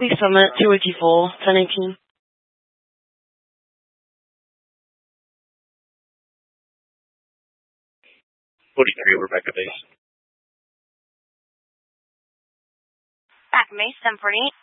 Please Summit, 284, 1018. 43, Rebecca Base. Back Base, 748.